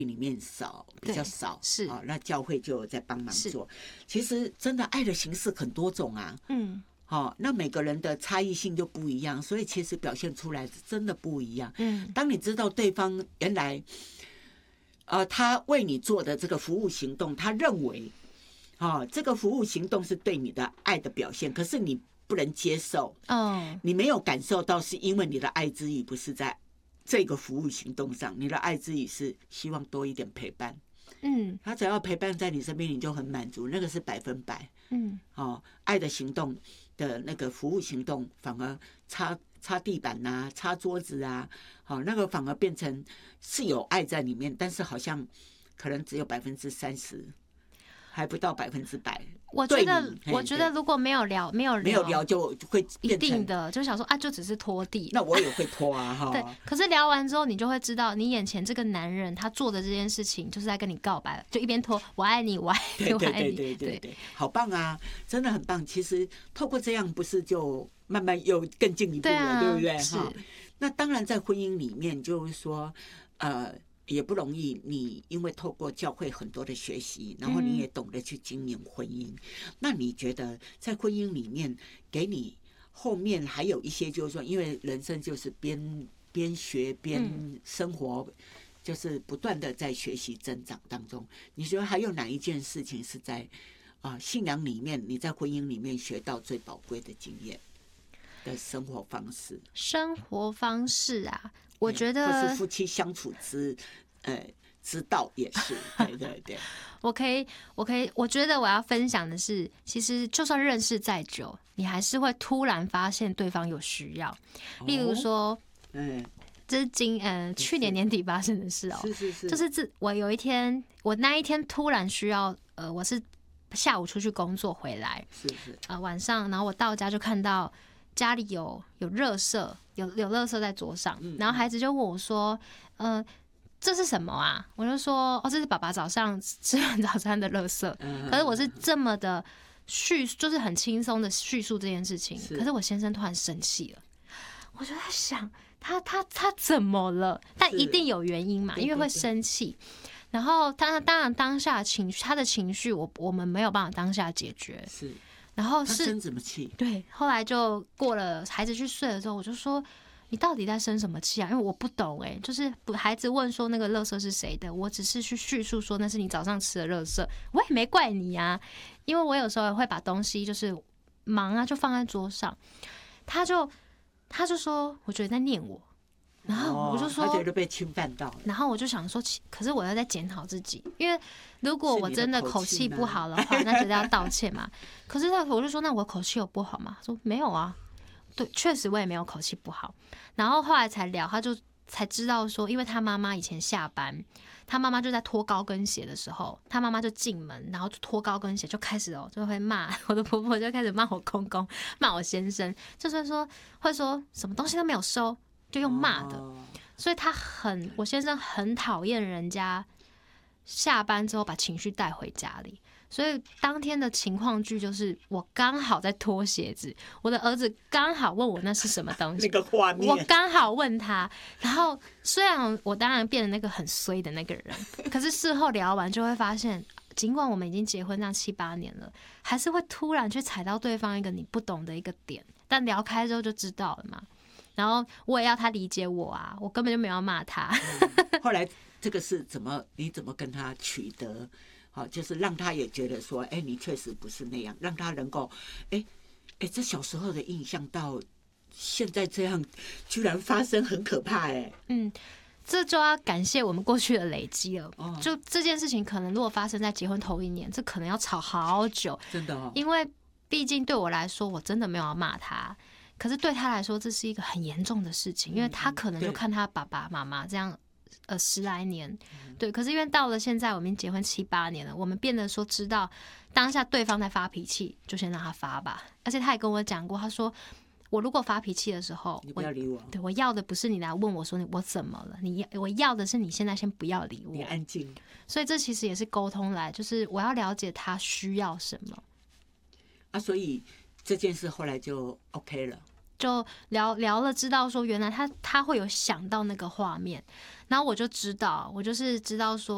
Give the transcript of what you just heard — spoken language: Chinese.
里面比较少， 是那教会就有在帮忙做。其实真的爱的形式很多种啊，那每个人的差异性就不一样，所以其实表现出来真的不一样。当你知道对方原来，他为你做的这个服务行动，他认为，这个服务行动是对你的爱的表现，可是你不能接受，你没有感受到，是因为你的爱之语不是在这个服务行动上，你的爱之语是希望多一点陪伴。他只要陪伴在你身边，你就很满足，那个是100%。爱的行动的那个服务行动，反而擦地板啊，擦桌子啊，那个反而变成是有爱在里面，但是好像可能只有30%，还不到100%。 我觉得如果没有聊就会一定的就想说就只是拖地， 那我也会拖啊。 对，可是聊完之后，你就会知道，你眼前这个男人他做的这件事情，就是在跟你告白，就一边拖，我爱你，我爱你，我爱你， 对，好棒啊，真的很棒。其实透过这样，不是就慢慢又更进一步了，对不对？那当然，在婚姻里面，就是说，也不容易，你因为透过教会很多的学习，然后你也懂得去经营婚姻。那你觉得在婚姻里面，给你后面还有一些，就是说，因为人生就是边学边生活，就是不断的在学习增长当中。你觉得还有哪一件事情是在信仰里面，你在婚姻里面学到最宝贵的经验的生活方式？ 生活方式啊，我觉得或是夫妻相处之道也是，对。 我觉得我要分享的是，其实就算认识再久，你还是会突然发现对方有需要。例如说，这是去年年底发生的事哦， 是， 就是我那一天突然需要，我是下午出去工作回来，晚上，然后我到家就看到家里有垃圾，有垃圾在桌上，然后孩子就问我说，这是什么啊？我就说，这是爸爸早上吃完早餐的垃圾。可是我是这么的就是很轻松的叙述这件事情，可是我先生突然生气了，我就在想，他怎么了？但一定有原因嘛，因为会生气。然后当然当下他的情绪，我们没有办法当下解决。 是。 然后他生什么气？ 对，后来就过了，孩子去睡了之后，我就说，你到底在生什么气啊？因为我不懂就是孩子问说那个垃圾是谁的，我只是去叙述说那是你早上吃的垃圾，我也没怪你啊，因为我有时候也会把东西就是忙啊就放在桌上，他就说我觉得在念我。然后我就说， 他觉得被侵犯到了。 然后我就想说，可是我要在检讨自己，因为如果我真的口气不好的话，那觉得要道歉嘛。可是我就说，那我口气有不好吗？他说没有啊，对，确实我也没有口气不好。然后后来才聊，他就才知道说，因为他妈妈以前下班，他妈妈就在脱高跟鞋的时候，他妈妈就进门，然后就脱高跟鞋就开始就会骂我的婆婆，就开始骂我公公，骂我先生，就是说会说什么东西都没有收。就用骂的，所以我先生很讨厌人家下班之后把情绪带回家里，所以当天的情况剧就是我刚好在脱鞋子，我的儿子刚好问我那是什么东西， 那个画面， 我刚好问他，然后虽然我当然变成那个很衰的那个人，可是事后聊完就会发现，尽管我们已经结婚这样7、8年了，还是会突然去踩到对方一个你不懂的一个点，但聊开之后就知道了嘛。然后我也要他理解我啊，我根本就没有要骂他。 后来这个是你怎么跟他取得？就是让他也觉得说，你确实不是那样，让他能够，这小时候的印象到现在这样，居然发生，很可怕这就要感谢我们过去的累积了。就这件事情，可能如果发生在结婚头1年，这可能要吵好久， 真的因为毕竟对我来说，我真的没有要骂他。可是对他来说，这是一个很严重的事情，因为他可能就看他爸爸妈妈这样10来年，对。可是因为到了现在，我们结婚7、8年了，我们变得说知道当下对方在发脾气，就先让他发吧。而且他也跟我讲过，他说我如果发脾气的时候， 你不要理我。 对，我要的不是你来问我说我怎么了，我要的是你现在先不要理我， 你安静。 所以这其实也是沟通来，就是我要了解他需要什么所以这件事后来就 OK 了。 就聊了，知道说原来他会有想到那个画面，然后我就是知道说